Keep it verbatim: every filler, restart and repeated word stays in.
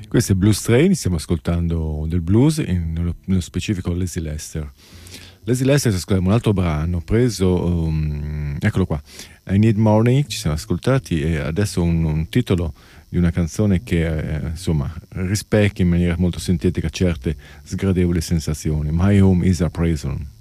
Questo è Blues Train, stiamo ascoltando del blues, in- nello, nello specifico Lazy Lester. Lazy Lester, ascoltiamo un altro brano preso, um, eccolo qua, I Need Morning, ci siamo ascoltati e adesso un, un titolo di una canzone che eh, insomma rispecchia in maniera molto sintetica certe sgradevoli sensazioni. My Home is a Prison.